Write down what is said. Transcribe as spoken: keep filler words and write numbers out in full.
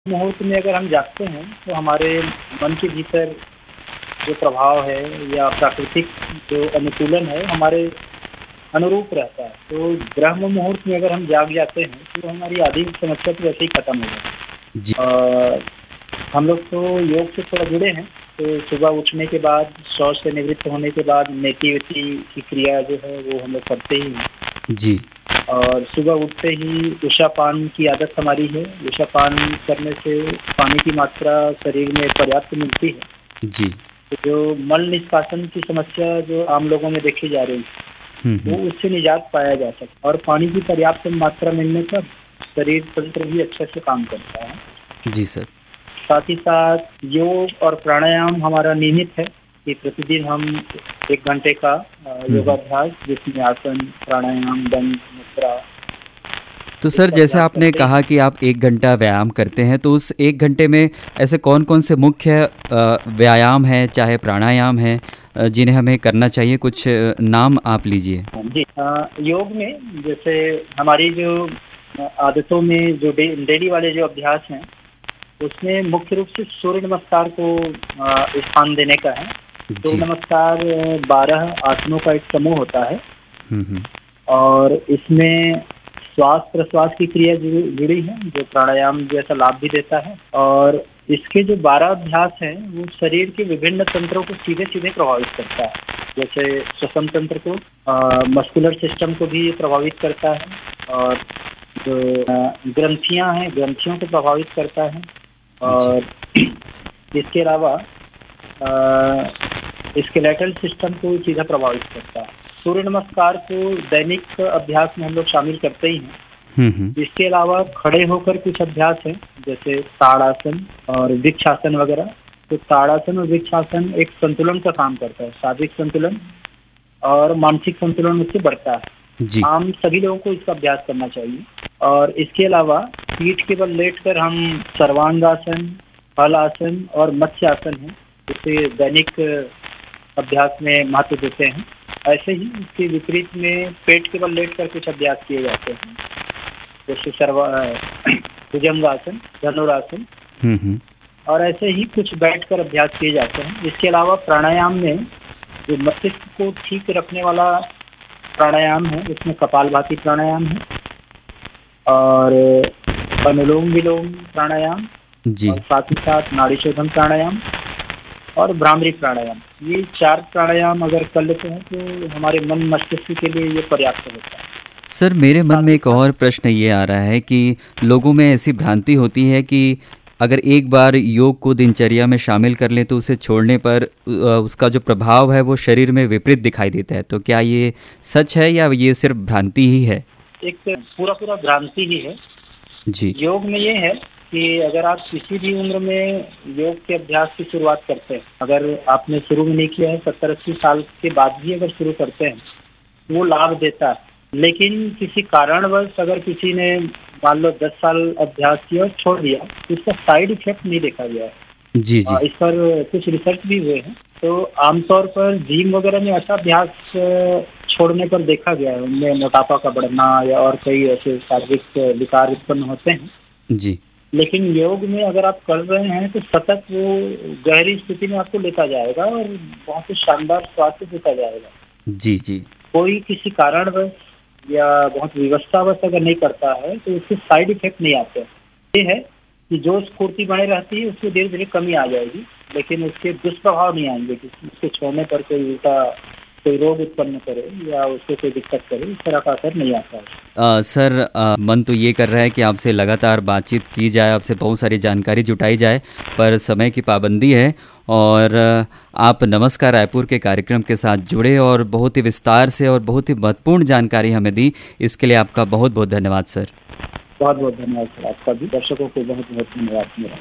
मुहूर्त में अगर हम जागते हैं तो हमारे मन के भीतर जो प्रभाव है या प्राकृतिक जो अनुकूलन है हमारे अनुरूप रहता है। तो ब्रह्म मुहूर्त में अगर हम जाग जाते हैं तो हमारी आधी समस्या तो वैसे ही खत्म हो जाती जी। है। और हम लोग तो योग से थोड़ा जुड़े हैं, तो सुबह उठने के बाद शौच से निवृत्त होने के बाद नेति वेति की क्रिया जो है वो हम लोग करते ही हैं। जी। और सुबह उठते ही उषा पान की आदत हमारी है। उषा पान करने से पानी की मात्रा शरीर में पर्याप्त मिलती है। जी। तो जो मल निष्कासन की समस्या जो आम लोगों में देखी जा रही है हम्म, वो हम्म। उससे निजात पाया जा सकता है। और पानी की पर्याप्त मात्रा मिलने पर शरीर तंत्र भी अच्छे से काम करता है। जी सर। साथ ही साथ योग और प्राणायाम हमारा नियमित है कि प्रतिदिन हम एक घंटे का अ, योगाभ्यास जिसमें आसन, प्राणायाम, दंड, मुद्रा। तो सर जैसे आपने कहा कि आप एक घंटा व्यायाम करते हैं, तो उस एक घंटे में ऐसे कौन कौन से मुख्य अ, व्यायाम हैं चाहे प्राणायाम हैं अ, जिन्हें हमें करना चाहिए? कुछ अ, नाम आप लीजिए। जी, अ, योग में जैसे हमारी जो अ, आदतों में जो डे, डेली वाले जो अभ्यास हैं उसमें मुख्य रूप से सूर्य नमस्कार को अ, स्थान देने का है। जी। सूर्य नमस्कार बारह आसनों का एक समूह होता है हम्म, हम्म। और इसमें श्वास प्रश्वास की क्रिया जुड़ी जुड़ी है जो प्राणायाम जैसा लाभ भी देता है। और इसके जो बारह अभ्यास हैं वो शरीर के विभिन्न तंत्रों को सीधे सीधे प्रभावित करता है। जैसे श्वसन तंत्र को, मस्कुलर सिस्टम को भी प्रभावित करता है और जो अ, ग्रंथियां हैं ग्रंथियों को प्रभावित करता है। और इसके अलावा स्केलेटल सिस्टम को सीधा प्रभावित करता है। सूर्य नमस्कार को दैनिक अभ्यास में हम लोग शामिल करते ही हैं। हम्म, हम्म। इसके अलावा खड़े होकर कुछ अभ्यास हैं जैसे ताड़ासन और वृक्षासन वगैरह। तो ताड़ासन और वृक्षासन एक संतुलन का काम करता है, शारीरिक संतुलन और मानसिक संतुलन उससे बढ़ता है। जी। आम सभी लोगों को इसका अभ्यास करना चाहिए। और इसके अलावा पीठ के बल लेटकर हम सर्वांगासन, हलासन और मत्स्यासन है इसे दैनिक अभ्यास में महत्व देते हैं। ऐसे ही इसके विपरीत में पेट के बल लेटकर कुछ अभ्यास किए जाते हैं जैसे सर्वा भुजंगासन, धनुरासन। हम्म, हम्म। और ऐसे ही कुछ बैठकर अभ्यास किए जाते हैं। इसके अलावा प्राणायाम में जो मस्तिष्क को ठीक रखने वाला प्राणायाम है उसमें कपालभाति प्राणायाम है और अनुलोम विलोम प्राणायाम जी। और साथ ही साथ नाड़ी शोधन प्राणायाम और भ्रामरी प्राणायाम। ये चार प्राणायाम अगर कर लेते हैं तो हमारे मन मस्तिष्क के लिए ये पर्याप्त होता है। सर मेरे मन में एक और प्रश्न ये आ रहा है कि लोगों में ऐसी भ्रांति होती है कि अगर एक बार योग को दिनचर्या में शामिल कर लें तो उसे छोड़ने पर अ, उसका जो प्रभाव है वो शरीर में विपरीत दिखाई देता है। तो क्या ये सच है या ये सिर्फ भ्रांति ही है? एक पूरा पूरा भ्रांति ही है। जी। योग में ये है कि अगर आप किसी भी उम्र में योग के अभ्यास की शुरुआत करते हैं, अगर आपने शुरू में नहीं किया है, सत्तर अस्सी साल के बाद भी अगर शुरू करते हैं वो लाभ देता है। लेकिन किसी कारणवश अगर किसी ने मान लो दस साल अभ्यास किया और छोड़ दिया तो इसका साइड इफेक्ट नहीं देखा गया है। जी। जी। आ, इस पर कुछ रिसर्च भी हुए हैं। तो आमतौर पर जिम वगैरह में ऐसा अभ्यास छोड़ने पर देखा गया है, उनमें मोटापा का बढ़ना या और कई ऐसे शारीरिक विकार उत्पन्न होते हैं। जी। लेकिन योग में अगर आप कर रहे हैं तो सतत वो गहरी स्थिति में आपको लेता जाएगा और बहुत ही शानदार स्वास्थ्य देता जाएगा। जी। जी। कोई किसी कारणवश या बहुत विवस्थावश अगर नहीं करता है तो उसके साइड इफेक्ट नहीं आते। ये है कि जो स्फूर्ति बने रहती है उसमें धीरे धीरे कमी आ जाएगी, लेकिन उसके दुष्प्रभाव नहीं आएंगे कि उसके छोड़ने पर कोई उल्टा कोई रोग उत्पन्न करे या उसको कोई दिक्कत करे, इस तरह का असर नहीं आता है। आ, सर आ, मन तो ये कर रहा है कि आपसे लगातार बातचीत की जाए, आपसे बहुत सारी जानकारी जुटाई जाए, पर समय की पाबंदी है। और आप नमस्कार रायपुर के कार्यक्रम के साथ जुड़े और बहुत ही विस्तार से और बहुत ही महत्वपूर्ण जानकारी हमें दी, इसके लिए आपका बहुत बहुत धन्यवाद सर। बहुत बहुत धन्यवाद सर, आपका भी। दर्शकों को बहुत बहुत धन्यवाद मेरा।